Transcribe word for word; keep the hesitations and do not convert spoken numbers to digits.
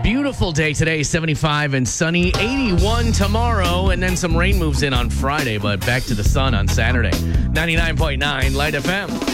Beautiful day today, seventy-five and sunny, eighty-one tomorrow, and then some rain moves in on Friday, but back to the sun on Saturday. ninety-nine point nine Light F M.